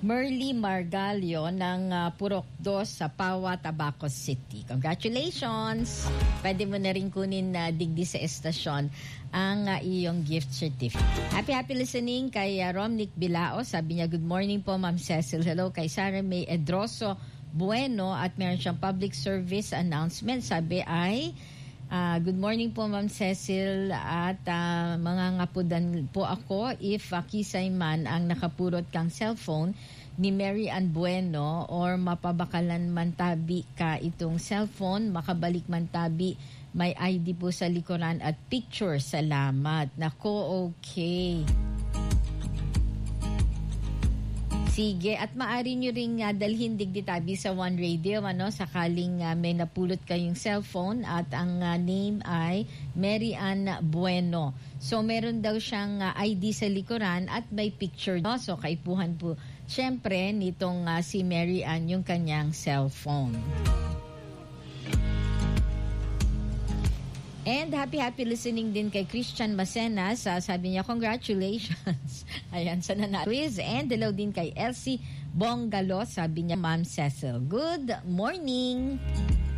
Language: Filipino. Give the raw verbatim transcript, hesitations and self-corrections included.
Merly Margalio ng uh, Purok dos sa Pawa, Tabaco City. Congratulations! Pwede mo na rin kunin na uh, digdi sa estasyon ang uh, iyong gift certificate. Happy, happy listening kay uh, Romnick Bilao. Sabi niya, good morning po, Ma'am Cecil. Hello kay Sarah May Edroso Bueno at meron siyang public service announcement. Sabi ay, Uh, good morning po, Ma'am Cecil, at uh, mga ngapudan po ako if uh, kisay man ang nakapurot kang cellphone ni Mary Ann Bueno or mapabakalan man tabi ka itong cellphone, makabalik man tabi, may I D po sa likuran at picture. Salamat. Nako, okay. Sige, at maaari nyo ring uh, dalhin digditabi sa One Radio, ano, sakaling uh, may napulot kayong cellphone at ang uh, name ay Mary Ann Bueno. So, meron daw siyang uh, I D sa likuran at may picture. No? So, kaipuhan po, syempre, nitong uh, si Mary Ann yung kanyang cellphone. And happy, happy listening din kay Christian Macenas. Uh, sabi niya, congratulations. Ayan, sa nanalo quiz. And hello din kay Elsie Bongalo. Sabi niya, Ma'am Cecil, good morning.